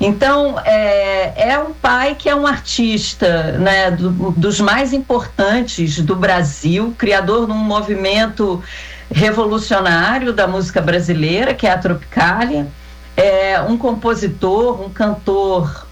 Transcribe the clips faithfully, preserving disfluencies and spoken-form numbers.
Então, é, é um pai que é um artista, né, do, dos mais importantes do Brasil, criador de um movimento revolucionário da música brasileira, que é a Tropicália, é um compositor, um cantor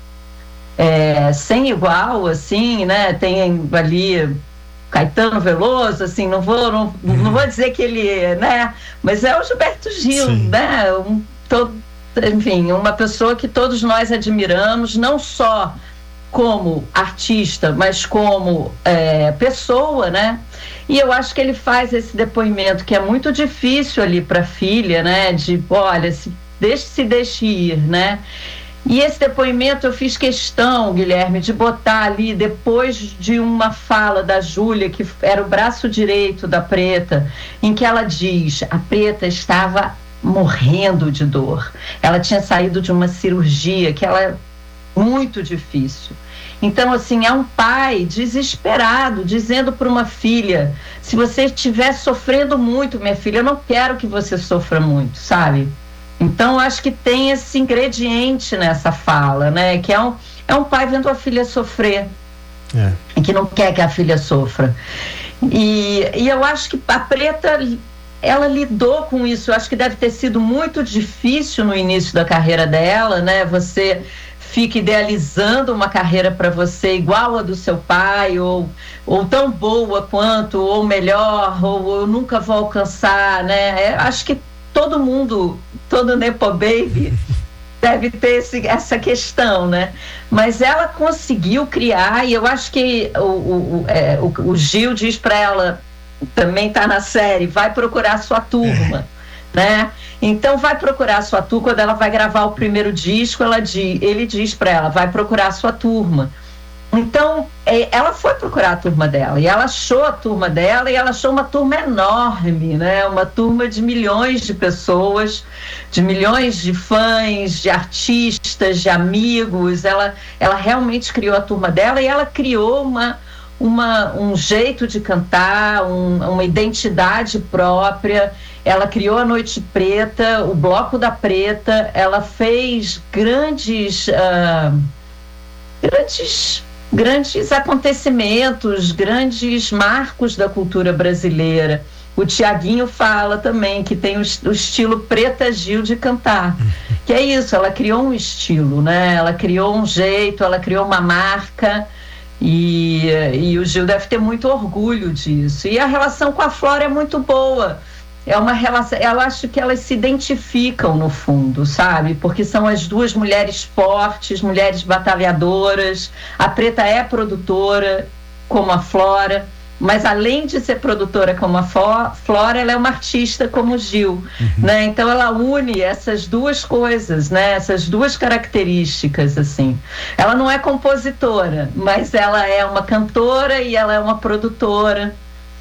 é, sem igual, assim, né, tem ali Caetano Veloso, assim, não vou, não, uhum. não vou dizer que ele é, né, mas é o Gilberto Gil, Sim. né, um, todo, enfim, uma pessoa que todos nós admiramos, não só como artista, mas como é, pessoa, né? E eu acho que ele faz esse depoimento que é muito difícil ali para a filha, né? De, olha, se deixe, se deixe ir, né? E esse depoimento eu fiz questão, Guilherme, de botar ali, depois de uma fala da Júlia, que era o braço direito da Preta, em que ela diz, a Preta estava morrendo de dor. Ela tinha saído de uma cirurgia que ela é muito difícil. Então, assim, é um pai desesperado, dizendo para uma filha, se você estiver sofrendo muito, minha filha, eu não quero que você sofra muito, sabe? Então, acho que tem esse ingrediente nessa fala, né? Que é um, é um pai vendo a filha sofrer, é. E que não quer que a filha sofra. E, e eu acho que a Preta, ela lidou com isso. Eu acho que deve ter sido muito difícil no início da carreira dela, né? Você fica idealizando uma carreira para você igual a do seu pai, ou, ou tão boa quanto, ou melhor, ou eu nunca vou alcançar, né? É, acho que todo mundo, todo Nepo Baby deve ter esse, essa questão, né? Mas ela conseguiu criar, e eu acho que o, o, é, o, o Gil diz para ela, também está na série, vai procurar sua turma, né? Então vai procurar a sua turma. Quando ela vai gravar o primeiro disco, ela diz, ele diz para ela, vai procurar a sua turma. Então é, ela foi procurar a turma dela, e ela achou a turma dela, e ela achou uma turma enorme, né? Uma turma de milhões de pessoas, de milhões de fãs, de artistas, de amigos. Ela, ela realmente criou a turma dela, e ela criou uma, uma, um jeito de cantar, um, uma identidade própria. Ela criou a Noite Preta, o Bloco da Preta, ela fez grandes, uh, grandes, grandes acontecimentos, grandes marcos da cultura brasileira. O Tiaguinho fala também que tem o, o estilo Preta Gil de cantar, que é isso, ela criou um estilo, né? Ela criou um jeito, ela criou uma marca, e, e o Gil deve ter muito orgulho disso. E a relação com a Flora é muito boa. É uma relação, eu acho que elas se identificam no fundo, sabe? Porque são as duas mulheres fortes, mulheres batalhadoras. A Preta é produtora, como a Flora, mas além de ser produtora como a Flora, ela é uma artista como o Gil, uhum. né? Então ela une essas duas coisas, né? Essas duas características, assim. Ela não é compositora, mas ela é uma cantora e ela é uma produtora.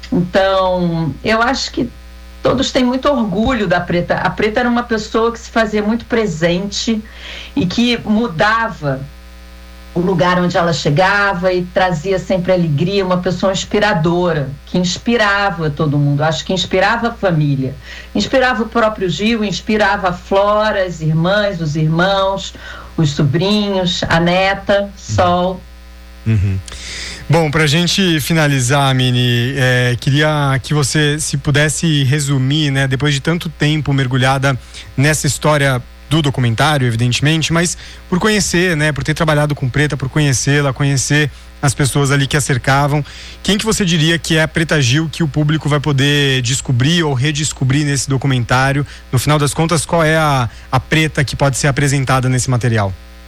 Então, eu acho que todos têm muito orgulho da Preta. A Preta era uma pessoa que se fazia muito presente e que mudava o lugar onde ela chegava e trazia sempre alegria, uma pessoa inspiradora, que inspirava todo mundo. Acho que inspirava a família, inspirava o próprio Gil, inspirava a Flora, as irmãs, os irmãos, os sobrinhos, a neta, Sol. Uhum. Bom, pra gente finalizar, Mini, é, queria que você, se pudesse resumir, né, depois de tanto tempo mergulhada nessa história do documentário, evidentemente, mas por conhecer, né, por ter trabalhado com Preta, por conhecê-la, conhecer as pessoas ali que a cercavam, quem que você diria que é a Preta Gil que o público vai poder descobrir ou redescobrir nesse documentário? No final das contas, qual é a, a Preta que pode ser apresentada nesse material?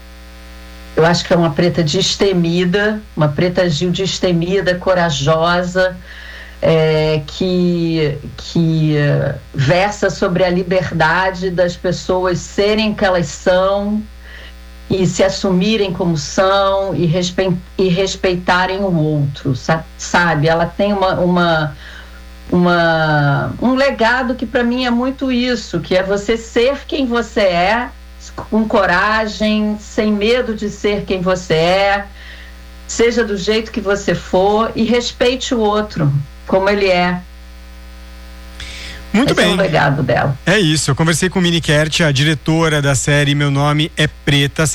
Eu acho que é uma Preta destemida, uma Preta Gil destemida, corajosa, é, que, que uh, versa sobre a liberdade das pessoas serem que elas são e se assumirem como são e, respe, e respeitarem o outro, sabe? Ela tem uma, uma, uma, um legado que para mim é muito isso, que é você ser quem você é, com coragem, sem medo de ser quem você é, seja do jeito que você for e respeite o outro como ele é. Muito Esse bem. É o legado dela. É isso, eu conversei com Mini Kertch, a diretora da série Meu Nome é Preta.